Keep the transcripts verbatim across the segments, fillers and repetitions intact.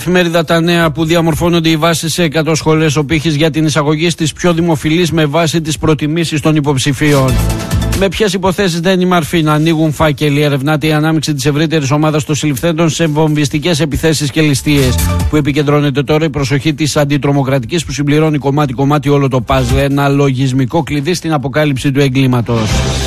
Εφημερίδα Τα Νέα, που διαμορφώνονται οι βάσεις σε εκατό σχολές, ο πύχης για την εισαγωγή στις πιο δημοφιλείς με βάση τις προτιμήσεις των υποψηφίων. Με ποιες υποθέσεις δεν η μαρφή να ανοίγουν φάκελοι, ερευνάται η ανάμειξη της ευρύτερης ομάδας των συλληφθέντων σε βομβιστικές επιθέσεις και ληστείες, που επικεντρώνεται τώρα η προσοχή της αντιτρομοκρατικής, που συμπληρώνει κομμάτι-κομμάτι όλο το παζλ, ένα λογισμικό κλειδί στην αποκάλυψη του εγκλήματος.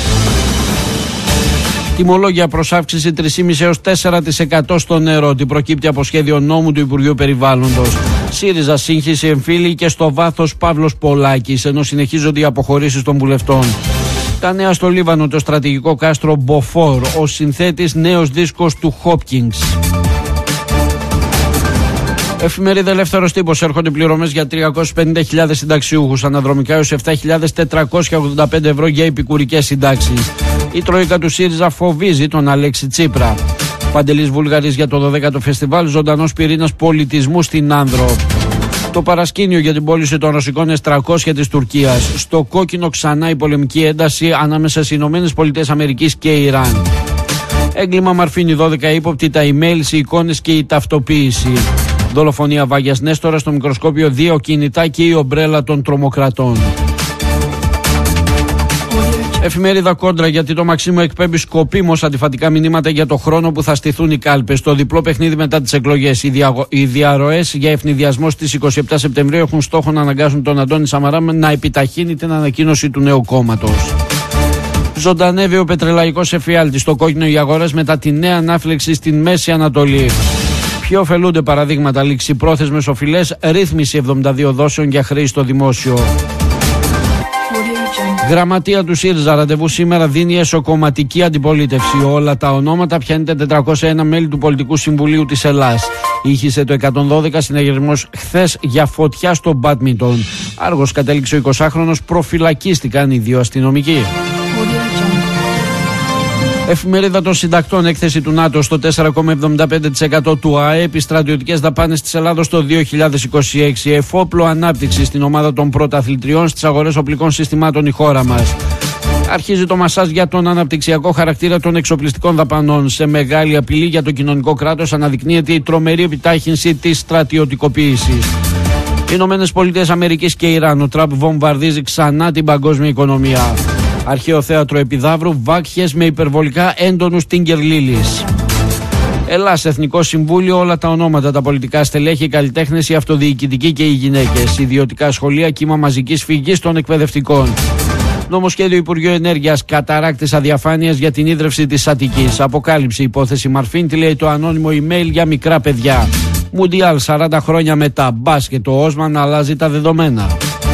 Τιμολόγια προς αύξηση τρία κόμμα πέντε έως τέσσερα τοις εκατό στο νερό. Τι προκύπτει από σχέδιο νόμου του Υπουργείου Περιβάλλοντος. ΣΥΡΙΖΑ σύγχυση εμφύλη και στο βάθος Παύλος Πολάκης, ενώ συνεχίζονται οι αποχωρήσεις των βουλευτών. Τα Νέα, στο Λίβανο, το στρατηγικό κάστρο Μποφόρ, ο συνθέτης νέος δίσκος του Hopkins. Εφημερίδα Ελεύθερος Τύπος, έρχονται πληρωμές για τριακόσιες πενήντα χιλιάδες συνταξιούχους, αναδρομικά έως επτά χιλιάδες τετρακόσια ογδόντα πέντε ευρώ για επικουρικές συντάξεις. Η Τρόικα του ΣΥΡΙΖΑ φοβίζει τον Αλέξη Τσίπρα. Παντελής Βούλγαρης για το δωδέκατο φεστιβάλ ζωντανός πυρήνας πολιτισμού στην Άνδρο. Το παρασκήνιο για την πώληση των ρωσικών ες τριακόσια της Τουρκίας. Στο κόκκινο ξανά η πολεμική ένταση ανάμεσα στις Ηνωμένες Πολιτείες Αμερικής και Ιράν. Έγκλημα Μαρφίνη, δώδεκα ύποπτοι, τα emails, οι εικόνες και η ταυτοποίηση. Δολοφονία Βάγιας Νέστορα, στο μικροσκόπιο δύο κινητά και η ομπρέλα των τρομοκρατών. Εφημερίδα Κόντρα, γιατί το Μαξίμου εκπέμπει σκοπίμως αντιφατικά μηνύματα για το χρόνο που θα στηθούν οι κάλπες. Το διπλό παιχνίδι μετά τις εκλογές. Οι, δια... οι διαρροές για ευνηδιασμό στις είκοσι επτά Σεπτεμβρίου έχουν στόχο να αναγκάσουν τον Αντώνη Σαμαρά να επιταχύνει την ανακοίνωση του νέου κόμματος. Ζωντανεύει ο πετρελαϊκός εφιάλτης, στο κόκκινο οι αγορές μετά τη νέα ανάφλεξη στην Μέση Ανατολή. Ποιοι ωφελούνται, παραδείγματα, ληξιπρόθεσμες οφειλές, ρύθμιση εβδομήντα δύο δόσεων για χρήση στο δημόσιο. Γραμματεία του ΣΥΡΙΖΑ, ραντεβού σήμερα, δίνει εσωκομματική αντιπολίτευση. Όλα τα ονόματα, πιάνεται τετρακόσια ένα μέλη του Πολιτικού Συμβουλίου της Ελλάς. Ήχησε το εκατόν δώδεκα, συναγερμός χθες για φωτιά στο μπάντμιντον. Άργος κατέληξε ο εικοσάχρονος, προφυλακίστηκαν οι δύο αστυνομικοί. Εφημερίδα των Συντακτών, έκθεση του ΝΑΤΟ στο τέσσερα κόμμα εβδομήντα πέντε τοις εκατό του ΑΕΠ, οι στρατιωτικές δαπάνες της Ελλάδος το δύο χιλιάδες είκοσι έξι. Εφόπλο ανάπτυξη στην ομάδα των πρωταθλητριών στις αγορές οπλικών συστημάτων η χώρα μας. Αρχίζει το μασάζ για τον αναπτυξιακό χαρακτήρα των εξοπλιστικών δαπανών. Σε μεγάλη απειλή για το κοινωνικό κράτος αναδεικνύεται η τρομερή επιτάχυνση της στρατιωτικοποίησης. Οι Ηνωμένες Πολιτείες Αμερικής και Ιράν. Ο Τραμπ βομβαρδίζει ξανά την παγκόσμια οικονομία. Αρχαίο θέατρο Επιδαύρου, βάκχες με υπερβολικά έντονους Τίγκερ Λίλης. Ελλάς, Εθνικό Συμβούλιο, όλα τα ονόματα, τα πολιτικά στελέχη, οι καλλιτέχνες, οι αυτοδιοικητικοί και οι γυναίκες. Ιδιωτικά σχολεία, κύμα μαζικής φυγής των εκπαιδευτικών. Νομοσχέδιο Υπουργείου Ενέργειας, καταράκτης αδιαφάνειας για την ίδρυυση της Αττικής. Αποκάλυψη υπόθεση Μαρφίν, τι λέει το ανώνυμο email για μικρά παιδιά. Μουντιάλ σαράντα χρόνια μετά, μπάσκετ, ο Όσμαν αλλάζει τα δεδομένα.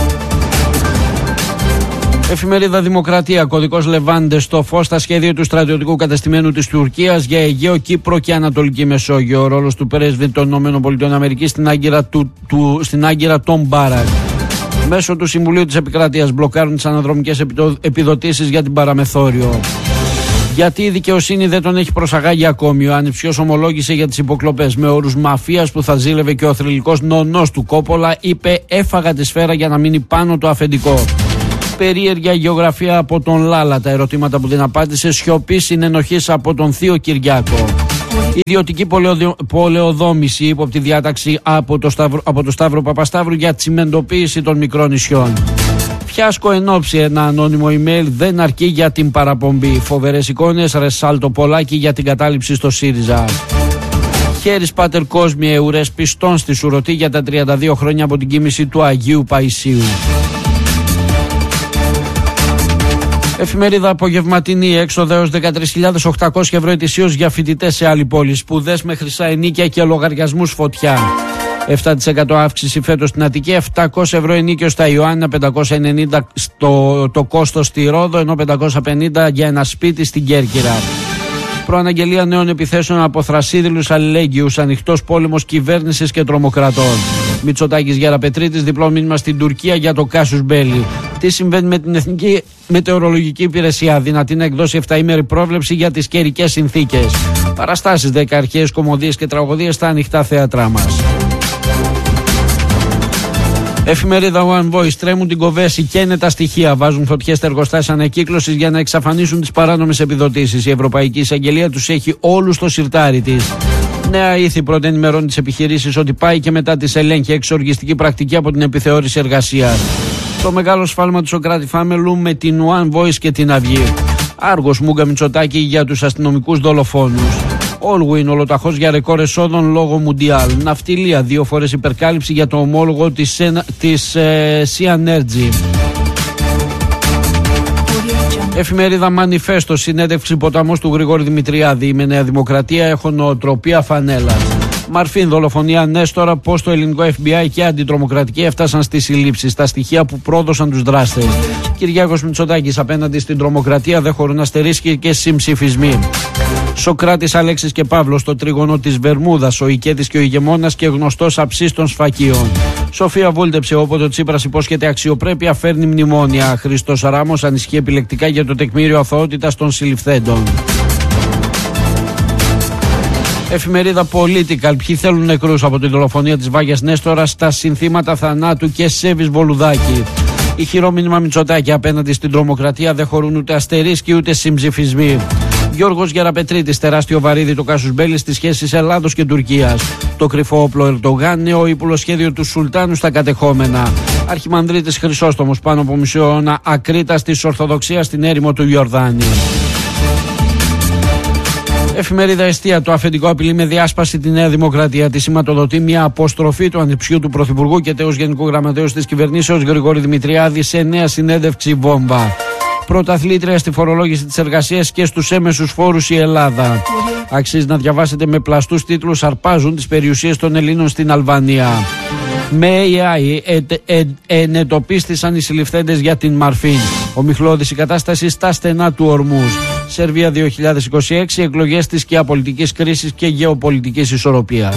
Εφημερίδα Δημοκρατία, κωδικός Λεβάντε, στο φως στα σχέδια του στρατιωτικού κατεστημένου της Τουρκίας για Αιγαίο, Κύπρο και Ανατολική Μεσόγειο. Ο ρόλος του πρέσβη των ΗΠΑ στην άγκυρα, του, του, στην άγκυρα των Μπάρακ. Μέσω του Συμβουλίου της Επικράτειας μπλοκάρουν τις αναδρομικές επιδοτήσεις για την παραμεθόριο. Γιατί η δικαιοσύνη δεν τον έχει προσαγάγει ακόμη. Ο ανιψιός ομολόγησε για τις υποκλοπές με όρους μαφίας που θα ζήλευε και ο θρυλικός νονός του Κόπολα. Είπε, έφαγα τη σφαίρα για να μείνει πάνω το αφεντικό. Περίεργια γεωγραφία από τον Λάλα. Τα ερωτήματα που δεν απάντησε. Σιωπή συνενοχής από τον Θείο Κυριάκο. Ιδιωτική πολεοδόμηση, ύποπτη διάταξη από το, Σταύρο, από το Σταύρο Παπασταύρου για τσιμεντοποίηση των μικρών νησιών. Φιάσκο εν όψη, ένα ανώνυμο email δεν αρκεί για την παραπομπή. Φοβερές εικόνες, Ρεσάλτο Πολάκη για την κατάληψη στο ΣΥΡΙΖΑ. Χέρις Πάτερ Κόσμιε, ουρές πιστών στη Σουρωτή για τα τριάντα δύο χρόνια από την κοίμηση του Αγίου Παϊσίου. Εφημερίδα Απογευματινή, έξοδα έως δεκατρείς χιλιάδες οκτακόσια ευρώ ετησίως για φοιτητές σε άλλη πόλη. Σπουδές με χρυσά ενίκια και λογαριασμούς φωτιά. επτά τοις εκατό αύξηση φέτος στην Αττική, επτακόσια ευρώ ενίκιο στα Ιωάννα, πεντακόσια ενενήντα στο, το κόστος στη Ρόδο, ενώ πεντακόσια πενήντα για ένα σπίτι στην Κέρκυρα. Προαναγγελία νέων επιθέσεων από θρασίδηλους αλληλέγγυους, ανοιχτός πόλεμος κυβέρνησης και τρομοκρατών. Μητσοτάκης Γεραπετρίτης, διπλό μήνυμα στην Τουρκία για το κάσους μπέλι. Τι συμβαίνει με την Εθνική Μετεωρολογική Υπηρεσία, δυνατή να εκδώσει επταήμερη πρόβλεψη για τις καιρικές συνθήκες. Παραστάσεις, δέκα αρχαίες κωμωδίες και τραγωδίες στα ανοιχτά θέατρά μας. Εφημερίδα One Voice, τρέμουν την Κοβέση, καίνε τα στοιχεία. Βάζουν φωτιές στα εργοστάσια ανακύκλωσης για να εξαφανίσουν τις παράνομες επιδοτήσεις. Η Ευρωπαϊκή Εισαγγελία τους έχει όλους στο σιρτάρι της. Νέα Ήθη πρώτα ενημερώνει τις επιχειρήσεις ότι πάει και μετά τις ελέγχει εξοργιστική πρακτική από την επιθεώρηση εργασίας. Το μεγάλο σφάλμα του Σοκράτη Φάμελου με την One Voice και την Αυγή. Άργος Μούγκα Μητσοτάκη για τους αστυνομικούς δολοφόνους. Όλγουιν ολοταχώς για ρεκόρ εσόδων λόγω Μουντιάλ. Ναυτιλία δύο φορές υπερκάλυψη για το ομόλογο της, της ε, Sea Energy. Εφημερίδα Μανιφέστο, συνέντευξη ποταμός του Γρηγόρη Δημητριάδη. Με Νέα Δημοκρατία έχω νοοτροπία φανέλα. Μαρφίν, δολοφονία Νέστορα, πώς το ελληνικό εφ μπι άι και αντιτρομοκρατική έφτασαν στις συλλήψεις. Τα στοιχεία που πρόδωσαν τους δράστες. Κυριάκος Μητσοτάκης, απέναντι στην τρομοκρατία δεν χωρούν αστερίσκοι και συμψηφισμοί. Σοκράτης, Αλέξης και Παύλος, το τρίγωνο της Βερμούδας, ο ηκέτης και ο ηγεμόνας και γνωστός αψής των σφακίων. Σοφία Βούλτεψε, όποτε ο Τσίπρας υπόσχεται αξιοπρέπεια φέρνει μνημόνια. Χριστός Ράμος ανησυχεί επιλεκτικά για το τεκμήριο αθωότητας των συλληφθέντων. Εφημερίδα Political, ποιοι θέλουν νεκρούς από την δολοφονία της Βάγιας Νέστορα στα συνθήματα θανάτου και Σέβης Βολουδάκη. Ηχηρό μήνυμα Μητσοτάκη, απέναντι στην τρομοκρατία δεν χωρούν ούτε αστερίσκοι ούτε συμψηφισμοί. Γιώργος Γεραπετρίτης, τεράστιο βαρύδι το κάσους μπέλι στις σχέσεις Ελλάδος και Τουρκίας. Το κρυφό όπλο Ερντογάν, νέο ύπουλο σχέδιο του Σουλτάνου στα κατεχόμενα. Αρχιμανδρίτης Χρυσόστομος, πάνω από μισό αιώνα ακρίτας της Ορθοδοξίας στην έρημο του Ιορδάνη. Εφημερίδα Εστία, το αφεντικό απειλεί με διάσπαση τη Νέα Δημοκρατία. Τη σηματοδοτεί μια αποστροφή του ανιψιού του Πρωθυπουργού και τέος Γενικού Γραμματέως της Κυβερνήσεως Γρηγόρη Δημητριάδη σε νέα συνέντευξη βόμβα. Πρωταθλήτρια στη φορολόγηση της εργασίας και στους έμεσους φόρους η Ελλάδα. Αξίζει να διαβάσετε με πλαστούς τίτλους, αρπάζουν τις περιουσίες των Ελλήνων στην Αλβανία. Με έι άι ενετοπίστησαν οι συλληφθέντες για την Μαρφίν. Ομιχλώδης η κατάσταση στα στενά του Ορμούζ. Σερβία δύο χιλιάδες είκοσι έξι, εκλογές της γεωπολιτικής κρίσης και γεωπολιτικής ισορροπίας.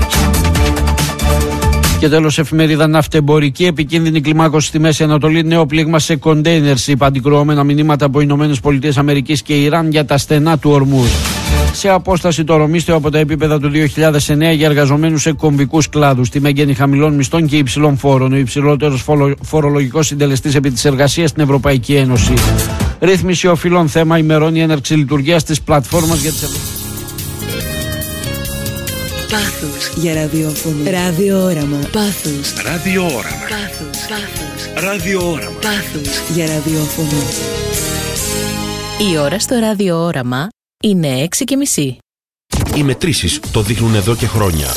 Και τέλος, εφημερίδα Ναυτεμπορική, επικίνδυνη κλιμάκωση στη Μέση Ανατολή, νέο πλήγμα σε κοντέινερς, είπα αντικρουόμενα μηνύματα από Ηνωμένες Πολιτείες Αμερικής και Ιράν για τα στενά του Ορμούζ. Σε απόσταση το ρομίστιο από τα επίπεδα του δύο χιλιάδες εννέα για εργαζομένους σε κομβικούς κλάδους, τη μέγενη χαμηλών μισθών και υψηλών φόρων, ο υψηλότερος φορολογικός συντελεστής επί της εργασίας στην Ευρωπαϊκή Ένωση. Ρύθμιση οφειλών, θέμα ημερών η έναρξη λειτουργίας της πλατφόρμας για τις ευρωπαϊκές. Πάθος για ραδιόφωνο. Ραδιόοραμα. Πάθος. Ραδιόοραμα. Πάθος. Πάθος. Ραδιόοραμα. Πάθος για ραδιόφωνο. Η ώρα στο ραδιόοραμα είναι έξι και μισή. Οι μετρήσεις το δείχνουν εδώ και χρόνια.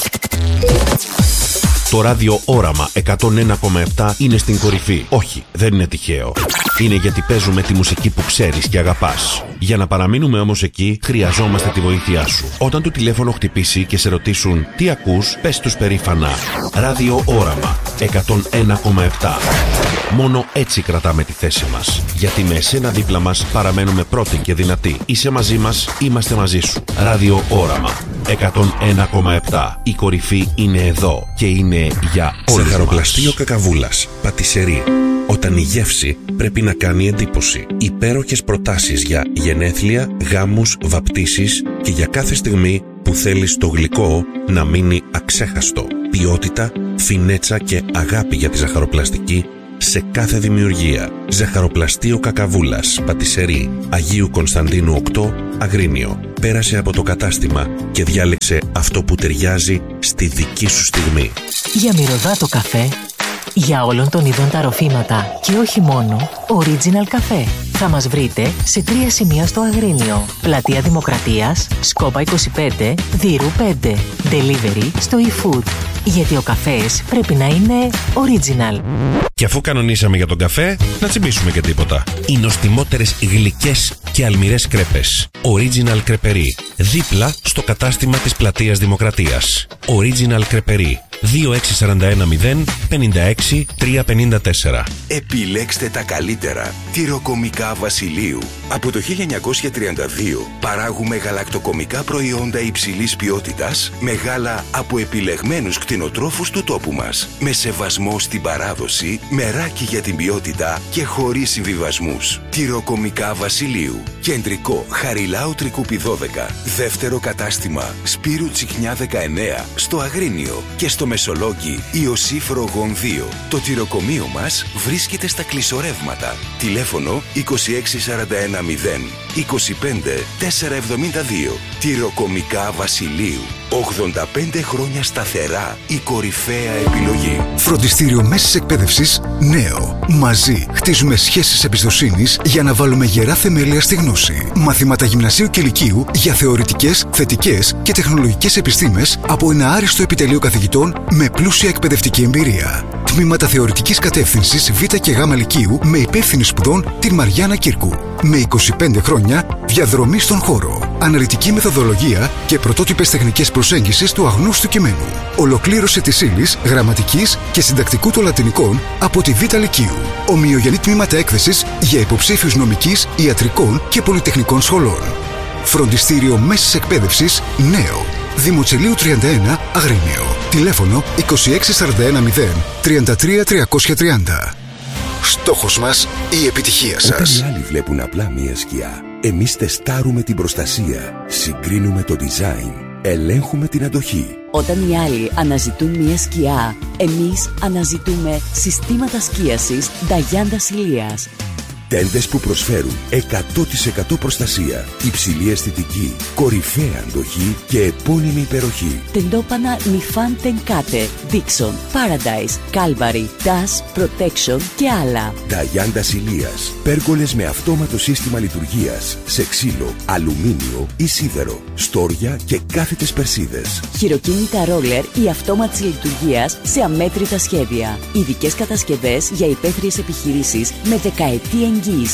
Το ράδιο Όραμα εκατόν ένα κόμμα επτά είναι στην κορυφή. Όχι, δεν είναι τυχαίο. Είναι γιατί παίζουμε τη μουσική που ξέρεις και αγαπάς. Για να παραμείνουμε όμως εκεί, χρειαζόμαστε τη βοήθειά σου. Όταν το τηλέφωνο χτυπήσει και σε ρωτήσουν τι ακούς, πες τους περήφανα. Ράδιο Όραμα εκατόν ένα κόμμα επτά. Μόνο έτσι κρατάμε τη θέση μας. Γιατί με εσένα δίπλα μας παραμένουμε πρώτοι και δυνατοί. Είσαι μαζί μας, είμαστε μαζί σου. Ράδιο Όραμα εκατόν ένα κόμμα επτά. Η κορυφή είναι εδώ και είναι για όλους. Ζαχαροπλαστείο Κακαβούλας. Πατισερί. Όταν η γεύση πρέπει να κάνει εντύπωση. Υπέροχες προτάσεις για γενέθλια, γάμους, βαπτίσεις και για κάθε στιγμή που θέλεις το γλυκό να μείνει αξέχαστο. Ποιότητα, φινέτσα και αγάπη για τη ζαχαροπλαστική σε κάθε δημιουργία. Ζαχαροπλαστείο Κακαβούλας, Πατισερί, Αγίου Κωνσταντίνου οκτώ, Αγρίνιο. Πέρασε από το κατάστημα και διάλεξε αυτό που ταιριάζει στη δική σου στιγμή. Για μυρωδάτο καφέ, για όλων των ειδών τα ροφήματα και όχι μόνο, Original Café. Θα μας βρείτε σε τρία σημεία στο Αγρίνιο. Πλατεία Δημοκρατίας, Σκόπα είκοσι πέντε, Δύρου πέντε. Delivery στο eFood. Γιατί ο καφές πρέπει να είναι original. Και αφού κανονίσαμε για τον καφέ, να τσιμπήσουμε και τίποτα. Οι νοστιμότερες γλυκές και αλμυρές κρέπες. Original Κρεπερί. Δίπλα στο κατάστημα της Πλατείας Δημοκρατίας. Original Κρεπερί. δύο έξι τέσσερα ένα μηδέν πέντε έξι τρία πέντε τέσσερα. Επιλέξτε τα καλύτερα. Τυροκομικά Βασιλείου. Από το χίλια εννιακόσια τριάντα δύο παράγουμε γαλακτοκομικά προϊόντα υψηλής ποιότητας με γάλα από επιλεγμένους κτηνοτρόφους του τόπου μας. Με σεβασμό στην παράδοση, μεράκι για την ποιότητα και χωρίς συμβιβασμούς. Τυροκομικά Βασιλείου. Κεντρικό Χαριλάου Τρικούπι δώδεκα. Δεύτερο κατάστημα Σπύρου Τσιχνιά δεκαεννέα στο Αγρίνιο και στο Μεσολόγγι Ιωσήφ Ρογών δύο. Το τυροκομείο μας βρίσκεται στα Κλεισορεύματα. Τηλέφωνο είκοσι έξι σαράντα ένα μηδέν είκοσι πέντε τετρακόσια εβδομήντα δύο. Τυροκομικά Βασιλείου. ογδόντα πέντε χρόνια σταθερά η κορυφαία επιλογή. Φροντιστήριο Μέσης Εκπαίδευσης Νέο. Μαζί χτίζουμε σχέσεις εμπιστοσύνης για να βάλουμε γερά θεμέλια στη γνώση. Μαθήματα γυμνασίου και λυκείου για θεωρητικές, θετικές και τεχνολογικές επιστήμες από ένα άριστο επιτελείο καθηγητών με πλούσια εκπαιδευτική εμπειρία. Τμήματα θεωρητικής κατεύθυνσης Β και Γ λυκείου με υπεύθυνη σπουδών την Μαριάννα Κύρκου. Με είκοσι πέντε χρόνια διαδρομή στον χώρο. Αναλυτική μεθοδολογία και πρωτότυπες τεχνικές προσέγγισης του αγνώστου κειμένου. Ολοκλήρωση της ύλης, γραμματικής και συντακτικού των λατινικών από τη Β λυκείου. Ομοιογενή τμήματα έκθεσης για υποψήφιους νομικής, ιατρικών και πολυτεχνικών σχολών. Φροντιστήριο Μέσης Εκπαίδευσης Νέο. Δημοτσελείου τριάντα ένα Αγρίνιο. Τηλέφωνο είκοσι έξι σαράντα ένα μηδέν τριάντα τρία τριακόσια τριάντα. Στόχος μας η επιτυχία σας. Όταν οι άλλοι βλέπουν απλά μία σκιά, εμείς τεστάρουμε την προστασία, συγκρίνουμε το design, ελέγχουμε την αντοχή. Όταν οι άλλοι αναζητούν μια σκιά, εμείς αναζητούμε συστήματα σκίασης Νταγιάντα Ηλίας. Τέντες που προσφέρουν εκατό τοις εκατό προστασία, υψηλή αισθητική, κορυφαία αντοχή και επώνυμη υπεροχή. Τεντόπανα Νιφάν Τενκάτε, Dixon, Paradise, Calvary, Dash, Protection και άλλα. Νταγιάντα Ηλίας. Πέργολες με αυτόματο σύστημα λειτουργίας σε ξύλο, αλουμίνιο ή σίδερο, στόρια και κάθετες περσίδες. Χειροκίνητα ρόλερ ή αυτόματης λειτουργίας σε αμέτρητα σχέδια. Ειδικές κατασκευές για υπαίθριες επιχειρήσεις με δεκαετή εγγύηση.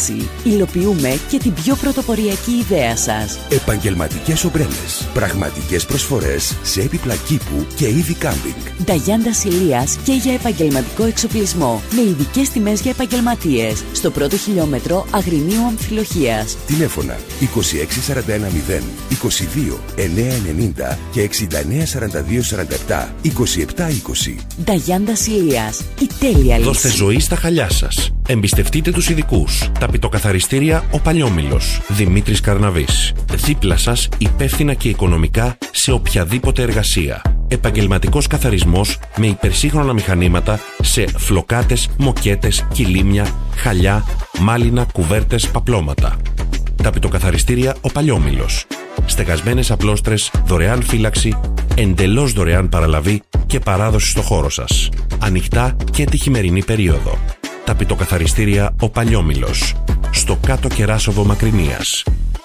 Υλοποιούμε και την πιο πρωτοποριακή ιδέα σας. Επαγγελματικές ομπρέλες. Πραγματικές προσφορές σε έπιπλα κήπου και είδη κάμπινγκ. Νταγιάντα Ηλίας και για επαγγελματικό εξοπλισμό. Με ειδικές τιμές για επαγγελματίες. Στο πρώτο χιλιόμετρο Αγρινίου Αμφιλοχίας. Τηλέφωνα είκοσι έξι σαράντα ένα μηδέν είκοσι δύο εννιακόσια ενενήντα και εξήντα εννέα σαράντα δύο σαράντα επτά είκοσι επτά είκοσι. Νταγιάντα Ηλίας. Η τέλεια λύση. Δώστε ζωή στα χαλιά σας. Εμπιστευτείτε τους ειδικούς. Ταπητοκαθαριστήρια Ο Παλιόμηλος. Δημήτρης Καρναβής. Δίπλα σας υπεύθυνα και οικονομικά σε οποιαδήποτε εργασία. Επαγγελματικός καθαρισμός με υπερσύγχρονα μηχανήματα σε φλοκάτες, μοκέτες, κιλίμια, χαλιά, μάλινα, κουβέρτες, παπλώματα. Ταπητοκαθαριστήρια Ο Παλιόμηλος. Στεγασμένες απλώστρες, δωρεάν φύλαξη, εντελώς δωρεάν παραλαβή και παράδοση στο χώρο σας. Ανοιχτά και τη χειμερινή περίοδο. Ταπητοκαθαριστήρια Ο Παλιόμηλος. Στο κάτω Κεράσοβο Μακρινίας.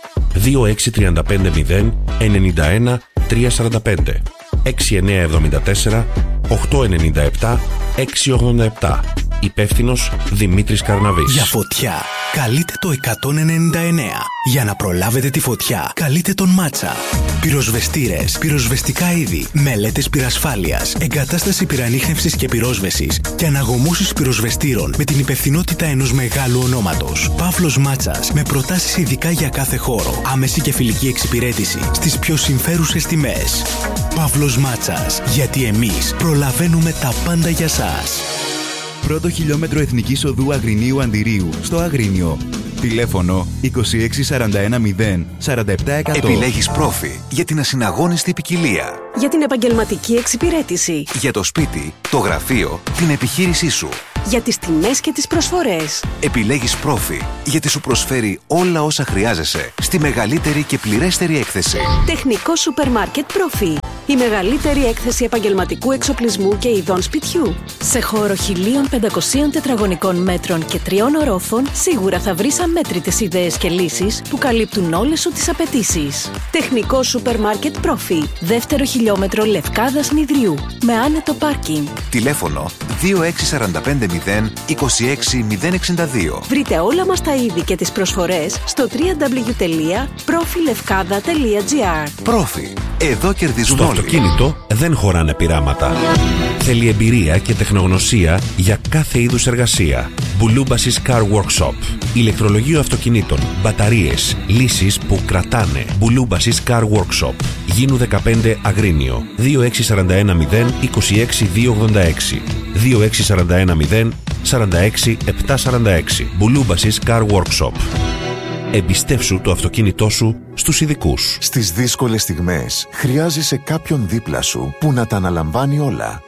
δύο έξι τρία πέντε μηδέν εννιά ένα τρία τέσσερα πέντε έξι εννιά επτά τέσσερα οκτώ εννιά επτά έξι ογδόντα επτά. Υπεύθυνος Δημήτρης Καρναβής. Για φωτιά καλείτε το εκατόν ενενήντα εννέα. Για να προλάβετε τη φωτιά καλείτε τον Μάτσα. Πυροσβεστήρες, πυροσβεστικά είδη, μελέτες πυρασφάλειας, εγκατάσταση πυρανίχνευσης και πυρόσβεσης και αναγωμώσεις πυροσβεστήρων με την υπευθυνότητα ενός μεγάλου ονόματος. Παύλος Μάτσας, με προτάσεις ειδικά για κάθε χώρο. Άμεση και φιλική εξυπηρέτηση στις πιο συμφέρουσες τιμές. Παύλος Μάτσας, γιατί εμείς προλαβαίνουμε τα πάντα για σας. Πρώτο χιλιόμετρο Εθνικής Οδού Αγρινίου Αντιρίου, στο Αγρίνιο. Τηλέφωνο είκοσι έξι σαράντα ένα μηδέν σαράντα επτά εκατό. Επιλέγεις Πρόφι για την ασυναγώνιστη ποικιλία. Για την επαγγελματική εξυπηρέτηση. Για το σπίτι, το γραφείο, την επιχείρησή σου. Για τις τιμές και τις προσφορές. Επιλέγεις Πρόφι γιατί σου προσφέρει όλα όσα χρειάζεσαι στη μεγαλύτερη και πληρέστερη έκθεση. Τεχνικό σούπερ μάρκετ Πρόφι. Η μεγαλύτερη έκθεση επαγγελματικού εξοπλισμού και ειδών σπιτιού. Σε χώρο χίλια πεντακόσια τετραγωνικών μέτρων και τριών ορόφων, σίγουρα θα βρεις αμέτρητες ιδέες και λύσεις που καλύπτουν όλες σου τις απαιτήσεις. Τεχνικό σούπερ μάρκετ Πρόφι. Δεύτερο χιλιόμετρο Λευκάδας Νηδριού. Με άνετο πάρκινγκ. Τηλέφωνο δύο έξι τέσσερα πέντε μηδέν είκοσι έξι μηδέν εξήντα δύο. Βρείτε όλα μας τα είδη και τις προσφορές στο double-u double-u double-u τελεία profilevkada τελεία gr. Πρόφι. Εδώ κερδίζουν Στο όλοι. αυτοκίνητο δεν χωράνε πειράματα. Θέλει εμπειρία και τεχνογνωσία για κάθε είδους εργασία. Μπουλούμπασης Car Workshop. Ηλεκτρολογείο αυτοκινήτων, μπαταρίες, λύσεις που κρατάνε. Μπουλούμπασης Car Workshop. Γίνου δεκαπέντε Αγρίνιο. δύο έξι τέσσερα ένα μηδέν είκοσι έξι δύο ογδόντα έξι. δύο έξι τέσσερα ένα μηδέν σαράντα έξι επτακόσια σαράντα έξι. Μπουλούμπασης Car Workshop. Εμπιστεύσου το αυτοκίνητό σου στους ειδικούς. Στις δύσκολες στιγμές χρειάζεσαι κάποιον δίπλα σου που να τα αναλαμβάνει όλα.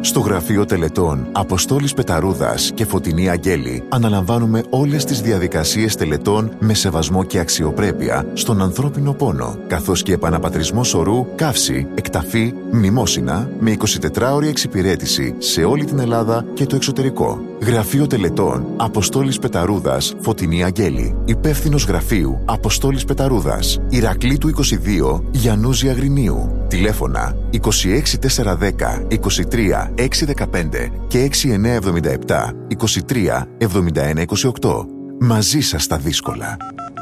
Στο Γραφείο Τελετών Αποστόλης Πεταρούδας και Φωτεινή Αγγέλη αναλαμβάνουμε όλες τις διαδικασίες τελετών με σεβασμό και αξιοπρέπεια στον ανθρώπινο πόνο, καθώς και επαναπατρισμό σωρού, καύση, εκταφή, μνημόσυνα με εικοσιτετράωρη εξυπηρέτηση σε όλη την Ελλάδα και το εξωτερικό. Γραφείο Τελετών Αποστόλης Πεταρούδας, Φωτεινή Αγγέλη. Υπεύθυνος Γραφείου Αποστόλης Πεταρούδας, Ηρακλήτου είκοσι δύο, Γιαννούζη Αγρινίου. Τηλέφωνα είκοσι έξι τετρακόσια δέκα είκοσι τρία εξακόσια δεκαπέντε και έξι εννιά εβδομήντα επτά είκοσι τρία εβδομήντα ένα είκοσι οκτώ. Μαζί σας στα δύσκολα.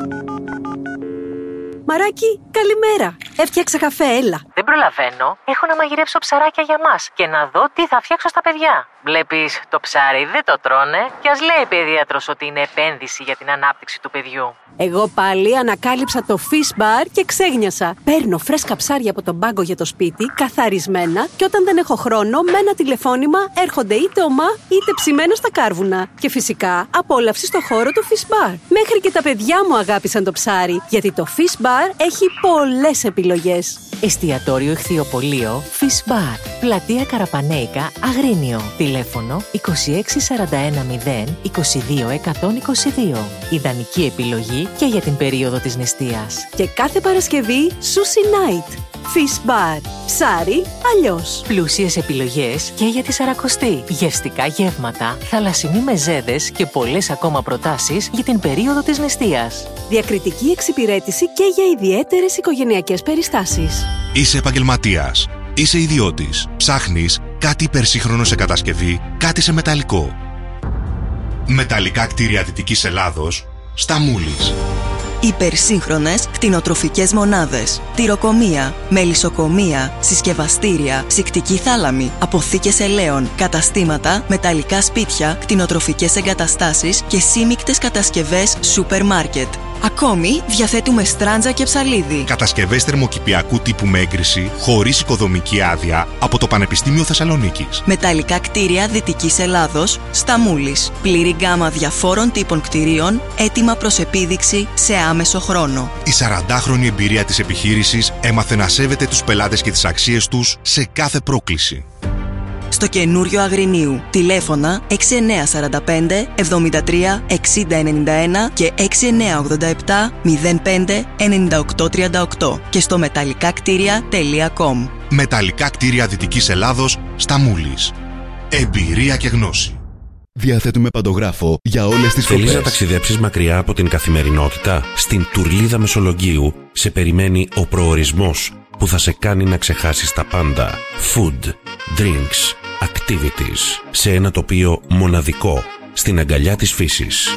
Μαράκι, καλημέρα. Έφτιαξα καφέ, έλα. Δεν προλαβαίνω. Έχω να μαγειρέψω ψαράκια για μας και να δω τι θα φτιάξω στα παιδιά. Βλέπεις, το ψάρι δεν το τρώνε και ας λέει παιδίατρος ότι είναι επένδυση για την ανάπτυξη του παιδιού. Εγώ πάλι ανακάλυψα το Fish Bar και ξέγνιασα. Παίρνω φρέσκα ψάρια από τον πάγκο για το σπίτι, καθαρισμένα, και όταν δεν έχω χρόνο, με ένα τηλεφώνημα έρχονται είτε ομά είτε ψημένα στα κάρβουνα. Και φυσικά απόλαυση στο χώρο του Fish Bar. Μέχρι και τα παιδιά μου αγάπησαν το ψάρι, γιατί το Fish Bar έχει πολλές επιλογές. Εστιατόριο Εχθιοπωλείο Fish Bar. Πλατεία Καραπανέικα, Αγρίνιο. Τηλέφωνο είκοσι έξι σαράντα ένα μηδέν είκοσι δύο εκατόν είκοσι δύο. Ιδανική επιλογή και για την περίοδο της νηστείας. Και κάθε Παρασκευή Sushi Night. Fish Bar. Ψάρι αλλιώς. Πλούσιες επιλογές και για τη Σαρακοστή. Γευστικά γεύματα, θαλασσινοί μεζέδες και πολλές ακόμα προτάσεις για την περίοδο της νηστείας. Διακριτική εξυπηρέτηση και για ιδιαίτερες οικογενειακές περιστάσεις. Είσαι επαγγελματίας. Είσαι ιδιώτης. Ψάχνεις κάτι υπερσύγχρονο σε κατασκευή, κάτι σε μεταλλικό. Μεταλλικά κτίρια Δυτικής Ελλάδος, στα Μούλης. Υπερσύγχρονες κτηνοτροφικές μονάδες, τυροκομεία, μελισσοκομεία, συσκευαστήρια, ψυκτική θάλαμη, αποθήκες ελαίων, καταστήματα, μεταλλικά σπίτια, κτηνοτροφικές εγκαταστάσεις και σύμικτες κατασκευές σούπερ μάρκετ. Ακόμη διαθέτουμε στράντζα και ψαλίδι. Κατασκευές θερμοκηπιακού τύπου με έγκριση, χωρίς οικοδομική άδεια, από το Πανεπιστήμιο Θεσσαλονίκης. Μεταλλικά κτίρια Δυτικής Ελλάδος, στα Μούλης. Πλήρη γκάμα διαφόρων τύπων κτιρίων, έτοιμα προς επίδειξη σε άμεσο χρόνο. Η σαραντάχρονη εμπειρία της επιχείρησης έμαθε να σέβεται τους πελάτες και τις αξίες τους σε κάθε πρόκληση. Στο καινούριο Αγρινίου. Τηλέφωνα έξι εννιά τέσσερα πέντε εβδομήντα τρία εξήντα ενενήντα ένα και έξι εννιά ογδόντα επτά μηδέν πέντε ενενήντα οκτώ τριάντα οκτώ και στο μεταλλικά κτίρια τελεία κομ. Μεταλλικά κτίρια Δυτικής Ελλάδος, στα Μούλης. Εμπειρία και γνώση. Διαθέτουμε παντογράφο για όλες τις Θέλεις φοπές. να ταξιδέψεις μακριά από την καθημερινότητα? Στην Τουρλίδα Μεσολογγίου σε περιμένει ο προορισμός που θα σε κάνει να ξεχάσεις τα πάντα. Food, drinks, activities, σε ένα τοπίο μοναδικό, στην αγκαλιά της φύσης.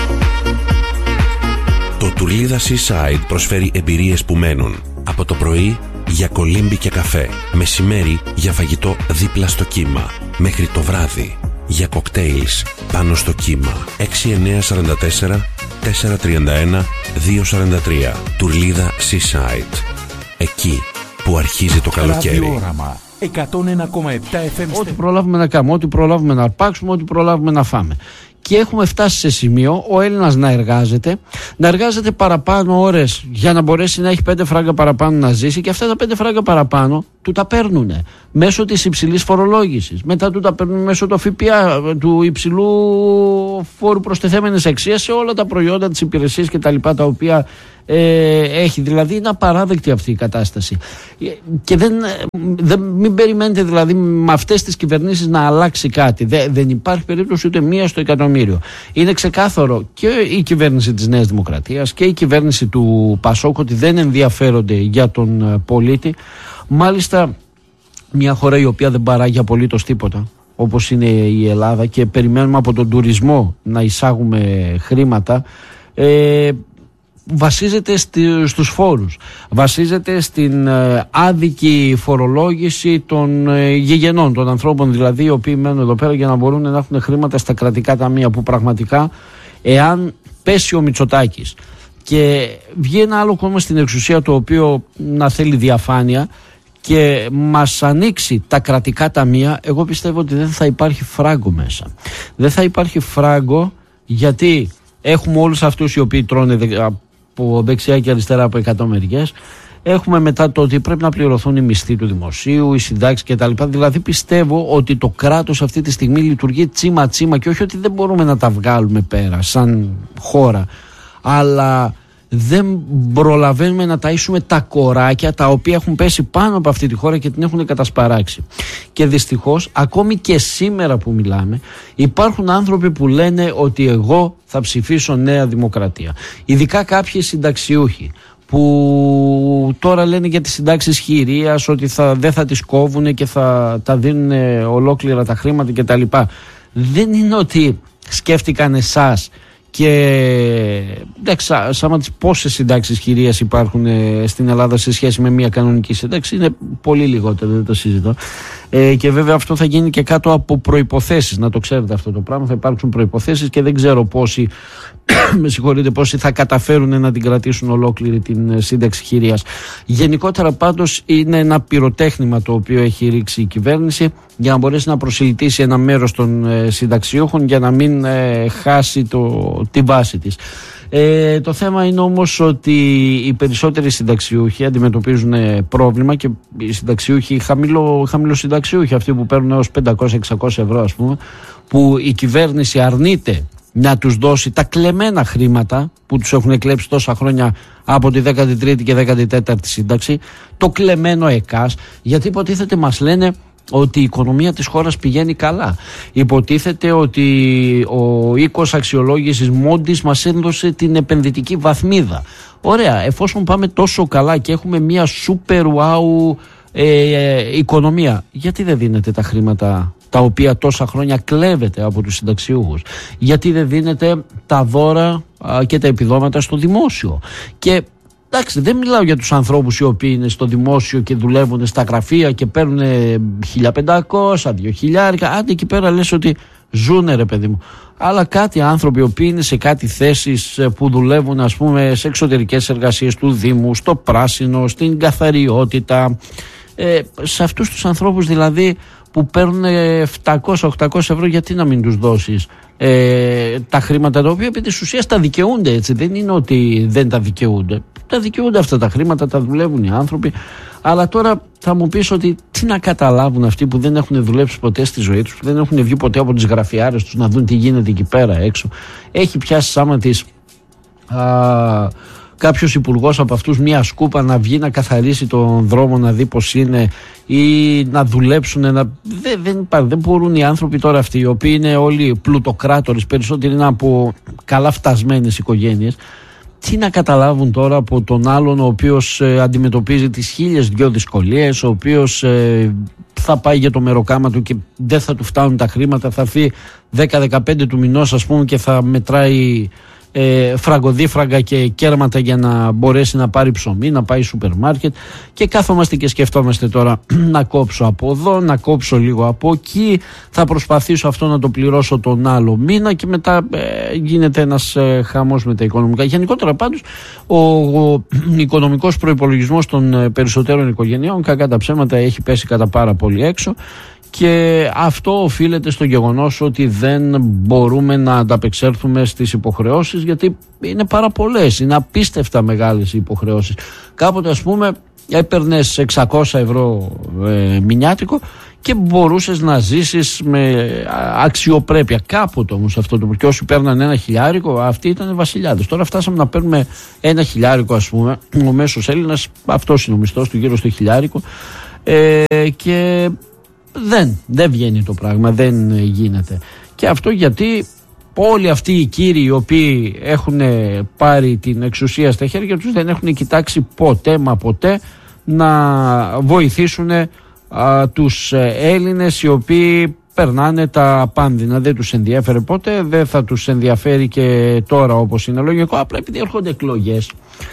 Το Τουρλίδα Seaside προσφέρει εμπειρίες που μένουν. Από το πρωί για κολύμπι και καφέ, μεσημέρι για φαγητό δίπλα στο κύμα, μέχρι το βράδυ για κοκτέιλς πάνω στο κύμα. έξι εννιά τέσσερα τέσσερα τέσσερα τρία ένα δύο σαράντα τρία. Τουρλίδα Seaside. Εκεί που αρχίζει το καλοκαίρι. Ραδιόραμα εκατόν ένα κόμμα επτά εφ εμ. Ό,τι προλάβουμε να κάνουμε, ό,τι προλάβουμε να αρπάξουμε, ό,τι προλάβουμε να φάμε. Και έχουμε φτάσει σε σημείο ο Έλληνας να εργάζεται, να εργάζεται παραπάνω ώρες για να μπορέσει να έχει πέντε φράγκα παραπάνω να ζήσει, και αυτά τα πέντε φράγκα παραπάνω του τα παίρνουν μέσω της υψηλής φορολόγησης. Μετά του τα παίρνουν μέσω του ΦΠΑ, του υψηλού φόρου προστιθέμενης αξίας σε όλα τα προϊόντα, τις υπηρεσίες κτλ. Τα οποία ε, έχει. Δηλαδή είναι απαράδεκτη αυτή η κατάσταση. Και δεν, δεν, μην περιμένετε δηλαδή με αυτές τις κυβερνήσεις να αλλάξει κάτι. Δε, δεν υπάρχει περίπτωση ούτε μία στο εκατομμύριο. Είναι ξεκάθαρο και η κυβέρνηση της Νέας Δημοκρατίας και η κυβέρνηση του Πασόκ ότι δεν ενδιαφέρονται για τον πολίτη. Μάλιστα, μια χώρα η οποία δεν παράγει απολύτως τίποτα, όπως είναι η Ελλάδα, και περιμένουμε από τον τουρισμό να εισάγουμε χρήματα, ε, βασίζεται στη, στους φόρους, βασίζεται στην ε, άδικη φορολόγηση των ε, γηγενών, των ανθρώπων δηλαδή, οι οποίοι μένουν εδώ πέρα για να μπορούν να έχουν χρήματα στα κρατικά ταμεία, που πραγματικά, εάν πέσει ο Μητσοτάκης και βγει ένα άλλο κόμμα στην εξουσία το οποίο να θέλει διαφάνεια και μας ανοίξει τα κρατικά ταμεία, εγώ πιστεύω ότι δεν θα υπάρχει φράγκο μέσα. Δεν θα υπάρχει φράγκο, γιατί έχουμε όλους αυτούς οι οποίοι τρώνε από δεξιά και αριστερά από εκατό μεριές. Έχουμε μετά το ότι πρέπει να πληρωθούν οι μισθοί του δημοσίου, οι συντάξεις κτλ. Δηλαδή πιστεύω ότι το κράτος αυτή τη στιγμή λειτουργεί τσίμα τσίμα και όχι ότι δεν μπορούμε να τα βγάλουμε πέρα σαν χώρα, αλλά δεν προλαβαίνουμε να ταΐσουμε τα κοράκια τα οποία έχουν πέσει πάνω από αυτή τη χώρα και την έχουν κατασπαράξει. Και δυστυχώς ακόμη και σήμερα που μιλάμε υπάρχουν άνθρωποι που λένε ότι εγώ θα ψηφίσω Νέα Δημοκρατία. Ειδικά κάποιοι συνταξιούχοι που τώρα λένε για τις συντάξεις χειρίας ότι θα, δεν θα τις κόβουν και θα τα δίνουν ολόκληρα τα χρήματα κτλ. Δεν είναι ότι σκέφτηκαν εσάς και εντάξει, σαν να τις πόσες συντάξεις χειρίας υπάρχουν ε, στην Ελλάδα σε σχέση με μια κανονική σύνταξη, είναι πολύ λιγότερο, δεν το συζητώ. Ε, και βέβαια αυτό θα γίνει και κάτω από προϋποθέσεις, να το ξέρετε αυτό το πράγμα, θα υπάρξουν προϋποθέσεις και δεν ξέρω πόσοι, με συγχωρείτε, πόσοι θα καταφέρουν να την κρατήσουν ολόκληρη την σύνταξη χειρίας. Γενικότερα πάντως είναι ένα πυροτέχνημα το οποίο έχει ρίξει η κυβέρνηση για να μπορέσει να προσελκύσει ένα μέρος των ε, συνταξιούχων για να μην ε, χάσει το, τη βάση της. Ε, το θέμα είναι όμως ότι οι περισσότεροι συνταξιούχοι αντιμετωπίζουν πρόβλημα και οι συνταξιούχοι, χαμηλό, χαμηλό συνταξιούχοι, αυτοί που παίρνουν έως πεντακόσια με εξακόσια ευρώ ας πούμε, που η κυβέρνηση αρνείται να τους δώσει τα κλεμμένα χρήματα που τους έχουν κλέψει τόσα χρόνια από τη δέκατη τρίτη και δέκατη τέταρτη σύνταξη, το κλεμμένο ΕΚΑΣ, γιατί υποτίθεται μας λένε ότι η οικονομία της χώρας πηγαίνει καλά. Υποτίθεται ότι ο οίκος αξιολόγησης Moody's μας έδωσε την επενδυτική βαθμίδα. Ωραία, εφόσον πάμε τόσο καλά και έχουμε μια super wow ε, οικονομία, γιατί δεν δίνετε τα χρήματα τα οποία τόσα χρόνια κλέβετε από τους συνταξιούχους? Γιατί δεν δίνετε τα δώρα α, και τα επιδόματα στο δημόσιο? Και εντάξει, δεν μιλάω για τους ανθρώπους οι οποίοι είναι στο δημόσιο και δουλεύουν στα γραφεία και παίρνουν χίλια πεντακόσια, δύο χιλιάρικα. Άντε εκεί πέρα λες ότι ζούνε ρε παιδί μου. Αλλά κάτι άνθρωποι οι οποίοι είναι σε κάτι θέσεις που δουλεύουν ας πούμε σε εξωτερικές εργασίες του Δήμου, στο πράσινο, στην καθαριότητα. Ε, σε αυτούς τους ανθρώπους δηλαδή που παίρνουν επτακόσια με οχτακόσια ευρώ, γιατί να μην τους δώσεις ε, τα χρήματα τα οποία επί της ουσίας τα δικαιούνται, έτσι? Δεν είναι ότι δεν τα δικαιούνται. Τα δικαιούνται αυτά τα χρήματα, τα δουλεύουν οι άνθρωποι. Αλλά τώρα θα μου πεις ότι τι να καταλάβουν αυτοί που δεν έχουν δουλέψει ποτέ στη ζωή τους, που δεν έχουν βγει ποτέ από τις γραφιάρες τους να δουν τι γίνεται εκεί πέρα έξω. Έχει πιάσει száμα της α, κάποιος υπουργός από αυτούς μια σκούπα να βγει να καθαρίσει τον δρόμο, να δει πως είναι, ή να δουλέψουν. Να... Δεν, δεν, δεν μπορούν οι άνθρωποι τώρα αυτοί, οι οποίοι είναι όλοι πλουτοκράτορες, περισσότεροι είναι από καλά φτασμένες οικογένειες. Τι να καταλάβουν τώρα από τον άλλον ο οποίος ε, αντιμετωπίζει τις χίλιες δυο δυσκολίες, ο οποίος ε, θα πάει για το μεροκάμα του και δεν θα του φτάνουν τα χρήματα, θα έρθει δέκα με δεκαπέντε του μηνός ας πούμε και θα μετράει ε, φραγκοδίφραγκα και κέρματα για να μπορέσει να πάρει ψωμί, να πάει σούπερ μάρκετ, και κάθομαστε και σκεφτόμαστε τώρα να κόψω από εδώ, να κόψω λίγο από εκεί, θα προσπαθήσω αυτό να το πληρώσω τον άλλο μήνα και μετά ε, γίνεται ένας ε, χαμός με τα οικονομικά. Γενικότερα πάντως ο, ο οικονομικός προϋπολογισμός των ε, περισσότερων οικογενειών κακά τα ψέματα έχει πέσει κατά πάρα πολύ έξω. Και αυτό οφείλεται στο γεγονός ότι δεν μπορούμε να ανταπεξέλθουμε στις υποχρεώσεις, γιατί είναι πάρα πολλές, είναι απίστευτα μεγάλες οι υποχρεώσεις. Κάποτε ας πούμε έπαιρνες εξακόσια ευρώ ε, μηνιάτικο και μπορούσες να ζήσεις με αξιοπρέπεια. Κάποτε όμως αυτό το, και όσοι παίρναν ένα χιλιάρικο αυτοί ήταν βασιλιάδες. Τώρα φτάσαμε να παίρνουμε ένα χιλιάρικο ας πούμε, ο μέσος Έλληνας αυτός είναι ο μισθός του, γύρω στο χιλιάρικο, ε, και Δεν, δεν βγαίνει το πράγμα, δεν γίνεται. Και αυτό γιατί όλοι αυτοί οι κύριοι οι οποίοι έχουν πάρει την εξουσία στα χέρια τους δεν έχουν κοιτάξει ποτέ μα ποτέ να βοηθήσουν α, τους Έλληνες οι οποίοι περνάνε τα πάνδυνα. Δεν τους ενδιαφέρει ποτέ, δεν θα τους ενδιαφέρει και τώρα όπως είναι λογικό, απλά επειδή έρχονται εκλογές.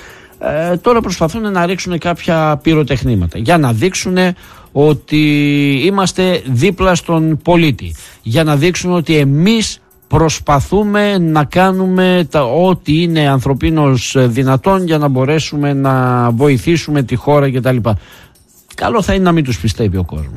Ε, τώρα προσπαθούν να ρίξουν κάποια πυροτεχνήματα για να δείξουν ότι είμαστε δίπλα στον πολίτη, για να δείξουν ότι εμείς προσπαθούμε να κάνουμε τα, ό,τι είναι ανθρωπίνως δυνατόν για να μπορέσουμε να βοηθήσουμε τη χώρα κτλ. Καλό θα είναι να μην τους πιστεύει ο κόσμος.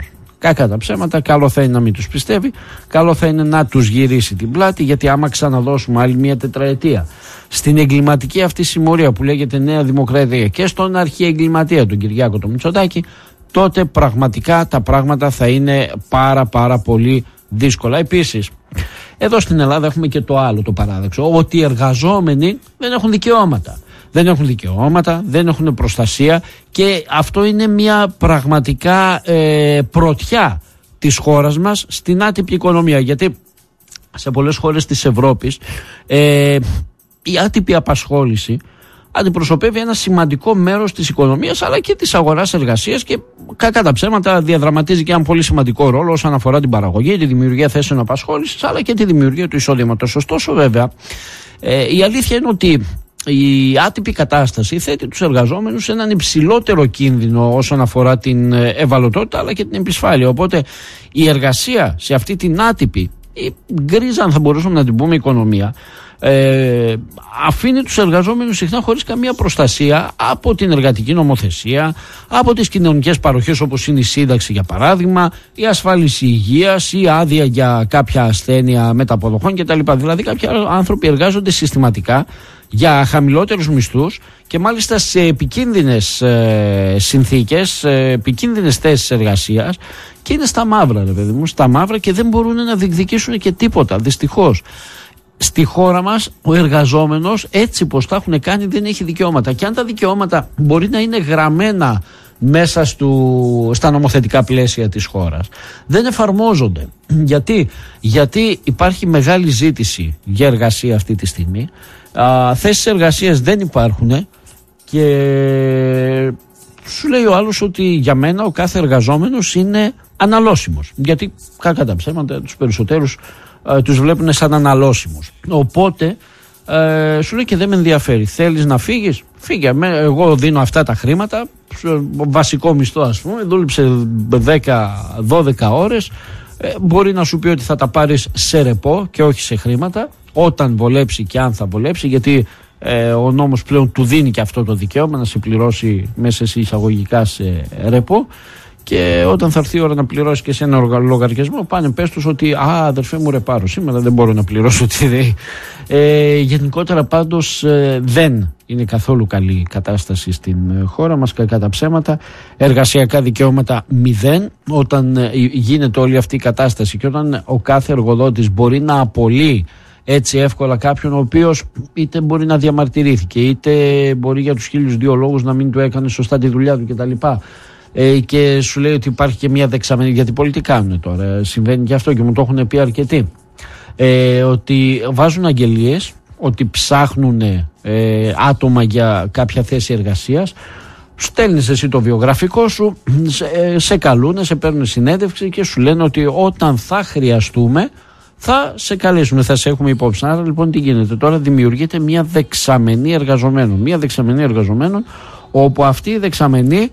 Κακά τα ψέματα, καλό θα είναι να μην τους πιστεύει, καλό θα είναι να τους γυρίσει την πλάτη, γιατί άμα ξαναδώσουμε άλλη μια τετραετία στην εγκληματική αυτή συμμορία που λέγεται Νέα Δημοκρατία και στον αρχιεγκληματία τον Κυριάκο τον Μητσοτάκη, τότε πραγματικά τα πράγματα θα είναι πάρα πάρα πολύ δύσκολα. Επίσης, εδώ στην Ελλάδα έχουμε και το άλλο το παράδοξο, ότι οι εργαζόμενοι δεν έχουν δικαιώματα. Δεν έχουν δικαιώματα, δεν έχουν προστασία και αυτό είναι μια πραγματικά ε, πρωτιά της χώρας μας στην άτυπη οικονομία, γιατί σε πολλές χώρες της Ευρώπης ε, η άτυπη απασχόληση αντιπροσωπεύει ένα σημαντικό μέρος της οικονομίας αλλά και της αγοράς εργασίας και κακά τα ψέματα διαδραματίζει και ένα πολύ σημαντικό ρόλο όσον αφορά την παραγωγή, τη δημιουργία θέσεων απασχόλησης αλλά και τη δημιουργία του εισόδηματος. Ωστόσο βέβαια ε, η αλήθεια είναι ότι η άτυπη κατάσταση θέτει τους εργαζόμενους σε έναν υψηλότερο κίνδυνο όσον αφορά την ευαλωτότητα αλλά και την επισφάλεια. Οπότε η εργασία σε αυτή την άτυπη ή γκρίζα, αν θα μπορούσαμε να την πούμε, οικονομία, ε, αφήνει τους εργαζόμενους συχνά χωρίς καμία προστασία από την εργατική νομοθεσία, από τις κοινωνικές παροχές όπως είναι η σύνταξη για παράδειγμα, η ασφάλιση υγείας ή άδεια για κάποια ασθένεια μεταποδοχών κτλ. Δηλαδή κάποιοι άνθρωποι εργάζονται συστηματικά για χαμηλότερους μισθούς και μάλιστα σε επικίνδυνες ε, συνθήκες, σε επικίνδυνες θέσεις εργασίας και είναι στα μαύρα, ρε παιδί μου, στα μαύρα και δεν μπορούν να διεκδικήσουν και τίποτα, δυστυχώς. Στη χώρα μας ο εργαζόμενος έτσι πως τα έχουν κάνει δεν έχει δικαιώματα και αν τα δικαιώματα μπορεί να είναι γραμμένα μέσα στου, στα νομοθετικά πλαίσια της χώρας δεν εφαρμόζονται. Γιατί, Γιατί υπάρχει μεγάλη ζήτηση για εργασία αυτή τη στιγμή. Α, θέσεις εργασίας δεν υπάρχουν και σου λέει ο άλλος ότι για μένα ο κάθε εργαζόμενος είναι αναλώσιμος, γιατί κακά τα ψέματα τους περισσότερους ε, τους βλέπουν σαν αναλώσιμους. Οπότε ε, σου λέει και δεν με ενδιαφέρει, θέλεις να φύγεις, φύγε, εγώ δίνω αυτά τα χρήματα, βασικό μισθό ας πούμε, δούλεψε δέκα δώδεκα ώρες, ε, μπορεί να σου πει ότι θα τα πάρεις σε ρεπό και όχι σε χρήματα όταν βολέψει και αν θα βολέψει, γιατί ε, ο νόμος πλέον του δίνει και αυτό το δικαίωμα να σε πληρώσει μέσα σε εισαγωγικά σε ρεπό και όταν θα έρθει η ώρα να πληρώσει και σε ένα λογαριασμό πάνε πες τους ότι α, αδερφέ μου ρεπάρω σήμερα, δεν μπορώ να πληρώσω τι λέει. Ε, γενικότερα πάντως ε, δεν είναι καθόλου καλή η κατάσταση στην χώρα μας, κακά τα ψέματα, εργασιακά δικαιώματα μηδέν. Όταν ε, γίνεται όλη αυτή η κατάσταση και όταν ο κάθε εργοδότης μπορεί να απολύει έτσι εύκολα κάποιον ο οποίος είτε μπορεί να διαμαρτυρήθηκε είτε μπορεί για τους χίλιους δύο λόγους να μην του έκανε σωστά τη δουλειά του κτλ. Ε, και σου λέει ότι υπάρχει και μια δεξαμενή, γιατί πολλοί τι κάνουν τώρα, συμβαίνει και αυτό και μου το έχουν πει αρκετοί, ε, ότι βάζουν αγγελίες, ότι ψάχνουν ε, άτομα για κάποια θέση εργασίας, στέλνεις εσύ το βιογραφικό σου, σε, σε καλούνε, σε παίρνουν συνέντευξη και σου λένε ότι όταν θα χρειαστούμε θα σε καλέσουμε, θα σε έχουμε υπόψη. Άρα λοιπόν τι γίνεται τώρα, δημιουργείται μια δεξαμενή εργαζομένων, μια δεξαμενή εργαζομένων όπου αυτή η δεξαμενή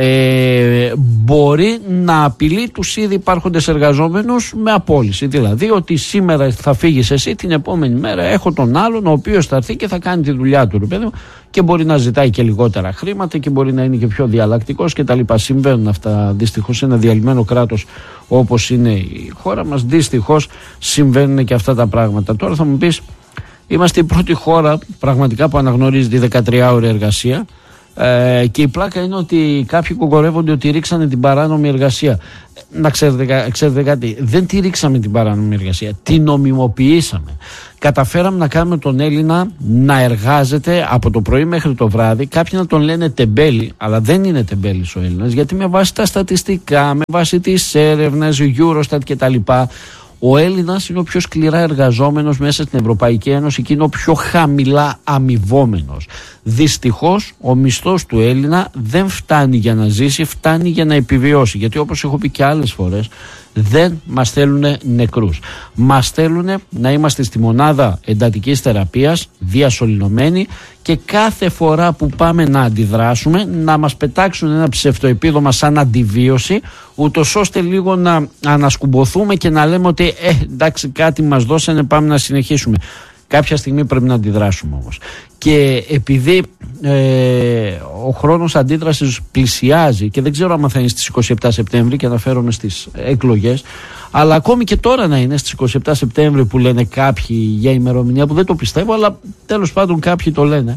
Ε, μπορεί να απειλεί τους ήδη υπάρχοντες εργαζόμενους με απόλυση. Δηλαδή ότι σήμερα θα φύγεις εσύ, την επόμενη μέρα έχω τον άλλον ο οποίος θα έρθει και θα κάνει τη δουλειά του, ρε παιδί μου, και μπορεί να ζητάει και λιγότερα χρήματα και μπορεί να είναι και πιο διαλλακτικός και τα λοιπά. Συμβαίνουν αυτά δυστυχώς σε ένα διαλυμένο κράτος όπως είναι η χώρα μας, δυστυχώς συμβαίνουν και αυτά τα πράγματα. Τώρα θα μου πεις, είμαστε η πρώτη χώρα πραγματικά που αναγνωρίζει τη δεκατριάωρη εργασία. Ε, και η πλάκα είναι ότι κάποιοι κοκορεύονται ότι ρίξανε την παράνομη εργασία. Να ξέρετε, ξέρετε κάτι, δεν τη ρίξαμε την παράνομη εργασία, την νομιμοποιήσαμε. Καταφέραμε να κάνουμε τον Έλληνα να εργάζεται από το πρωί μέχρι το βράδυ. Κάποιοι να τον λένε τεμπέλη, αλλά δεν είναι τεμπέλης ο Έλληνας, γιατί με βάση τα στατιστικά, με βάση τις έρευνες, Eurostat κτλ, ο Έλληνας είναι ο πιο σκληρά εργαζόμενος μέσα στην Ευρωπαϊκή Ένωση και είναι ο πιο χαμηλά αμοιβόμενος. Δυστυχώς ο μισθός του Έλληνα δεν φτάνει για να ζήσει, φτάνει για να επιβιώσει. Γιατί όπως έχω πει και άλλες φορές, δεν μας θέλουν νεκρούς. Μας θέλουν να είμαστε στη μονάδα εντατικής θεραπείας, διασωληνωμένοι, και κάθε φορά που πάμε να αντιδράσουμε να μας πετάξουν ένα ψευτοεπίδομα σαν αντιβίωση, ούτως ώστε λίγο να ανασκουμποθούμε και να λέμε ότι ε, εντάξει, κάτι μας δώσανε, πάμε να συνεχίσουμε. Κάποια στιγμή πρέπει να αντιδράσουμε όμως. Και επειδή ε, ο χρόνος αντίδρασης πλησιάζει και δεν ξέρω αν θα είναι στις είκοσι επτά Σεπτέμβρη, και αναφέρομαι στις εκλογές, αλλά ακόμη και τώρα να είναι στις είκοσι επτά Σεπτέμβρη που λένε κάποιοι για ημερομηνία, που δεν το πιστεύω, αλλά τέλος πάντων κάποιοι το λένε,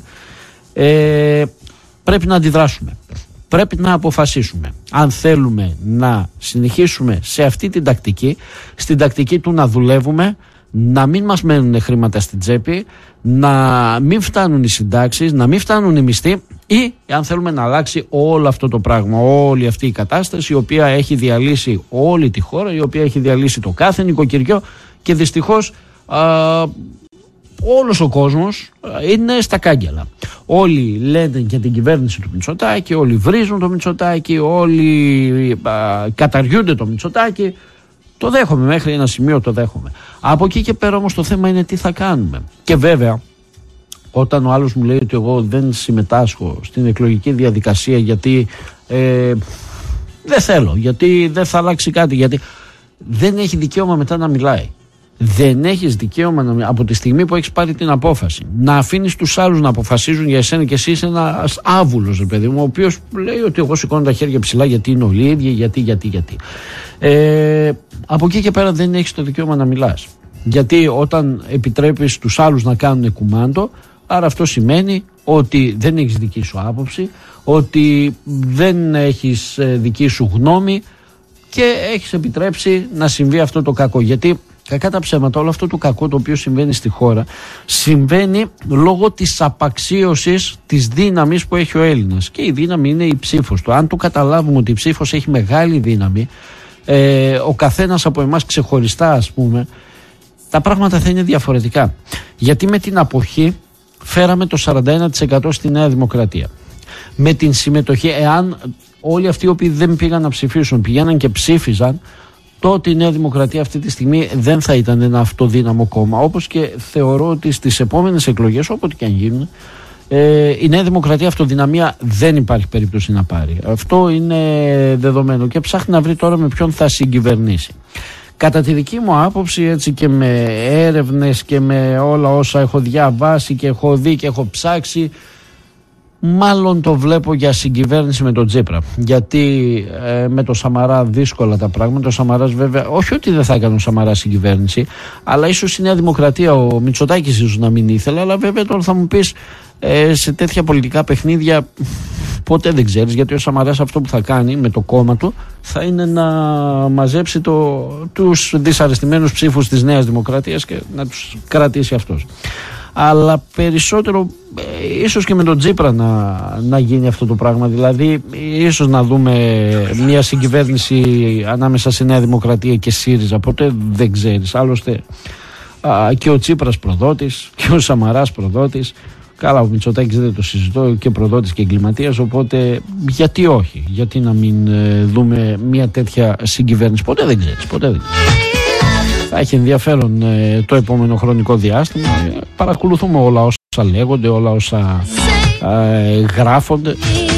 ε, πρέπει να αντιδράσουμε. Πρέπει να αποφασίσουμε αν θέλουμε να συνεχίσουμε σε αυτή την τακτική, στην τακτική του να δουλεύουμε, να μην μας μένουν χρήματα στην τσέπη, να μην φτάνουν οι συντάξεις, να μην φτάνουν οι μισθοί, ή αν θέλουμε να αλλάξει όλο αυτό το πράγμα, όλη αυτή η κατάσταση η οποία έχει διαλύσει όλη τη χώρα, η οποία έχει διαλύσει το κάθε νοικοκυριό και δυστυχώς α, όλος ο κόσμος είναι στα κάγκελα. Όλοι λένε για την κυβέρνηση του Μητσοτάκη, όλοι βρίζουν το Μητσοτάκη, όλοι α, καταργούνται το Μητσοτάκη. Το δέχομαι, μέχρι ένα σημείο το δέχομαι. Από εκεί και πέρα όμως το θέμα είναι τι θα κάνουμε. Και βέβαια, όταν ο άλλος μου λέει ότι εγώ δεν συμμετάσχω στην εκλογική διαδικασία γιατί ε, δεν θέλω, γιατί δεν θα αλλάξει κάτι, γιατί δεν έχει δικαίωμα μετά να μιλάει. Δεν έχεις δικαίωμα να, από τη στιγμή που έχεις πάρει την απόφαση να αφήνεις τους άλλους να αποφασίζουν για εσένα και εσύ είσαι ένας άβουλος, παιδί μου, ο οποίος λέει ότι εγώ σηκώνω τα χέρια ψηλά γιατί είναι όλοι οι ίδιοι, γιατί, γιατί, γιατί. Ε, από εκεί και πέρα δεν έχεις το δικαίωμα να μιλάς. Γιατί όταν επιτρέπεις τους άλλους να κάνουν κουμάντο, άρα αυτό σημαίνει ότι δεν έχεις δική σου άποψη, ότι δεν έχεις δική σου γνώμη και έχεις επιτρέψει να συμβεί αυτό το κακό. Γιατί κακά τα ψέματα, όλο αυτό το κακό το οποίο συμβαίνει στη χώρα συμβαίνει λόγω της απαξίωσης της δύναμης που έχει ο Έλληνας. Και η δύναμη είναι η ψήφος του. Αν το καταλάβουμε ότι η ψήφος έχει μεγάλη δύναμη, ε, ο καθένας από εμάς ξεχωριστά, ας πούμε, τα πράγματα θα είναι διαφορετικά. Γιατί με την αποχή φέραμε το σαράντα ένα τοις εκατό στη Νέα Δημοκρατία. Με την συμμετοχή, εάν όλοι αυτοί οι οποίοι δεν πήγαν να ψηφίσουν πηγαίναν και ψήφιζαν, τότε η Νέα Δημοκρατία αυτή τη στιγμή δεν θα ήταν ένα αυτοδύναμο κόμμα. Όπως και θεωρώ ότι στις επόμενες εκλογές, όποτε και αν γίνουν, ε, η Νέα Δημοκρατία αυτοδυναμία δεν υπάρχει περίπτωση να πάρει. Αυτό είναι δεδομένο και ψάχνει να βρει τώρα με ποιον θα συγκυβερνήσει. Κατά τη δική μου άποψη, έτσι και με έρευνες και με όλα όσα έχω διαβάσει και έχω δει και έχω ψάξει, μάλλον το βλέπω για συγκυβέρνηση με τον Τσίπρα. Γιατί ε, με το Σαμαρά δύσκολα τα πράγματα. Ο Σαμαράς βέβαια, όχι ότι δεν θα έκανε ο Σαμαράς συγκυβέρνηση, αλλά ίσως η Νέα Δημοκρατία, ο Μητσοτάκης ίσως να μην ήθελε. Αλλά βέβαια τώρα θα μου πεις, ε, σε τέτοια πολιτικά παιχνίδια ποτέ δεν ξέρεις. Γιατί ο Σαμαράς αυτό που θα κάνει με το κόμμα του θα είναι να μαζέψει το, τους δυσαρεστημένους ψήφους της Νέας Δημοκρατίας και να τους κρατήσει αυτός. Αλλά περισσότερο ε, ίσως και με τον Τσίπρα να, να γίνει αυτό το πράγμα. Δηλαδή ίσως να δούμε μια συγκυβέρνηση ανάμεσα σε Νέα Δημοκρατία και ΣΥΡΙΖΑ. Ποτέ δεν ξέρεις. Άλλωστε α, και ο Τσίπρας προδότης και ο Σαμαράς προδότης. Καλά, ο Μητσοτάκης δεν το συζητώ, και προδότης και εγκληματίας. Οπότε γιατί όχι, γιατί να μην ε, δούμε μια τέτοια συγκυβέρνηση. Ποτέ δεν ξέρεις, ποτέ δεν ξέρεις. Θα έχει ενδιαφέρον ε, το επόμενο χρονικό διάστημα. Ε, παρακολουθούμε όλα όσα λέγονται, όλα όσα ε, γράφονται.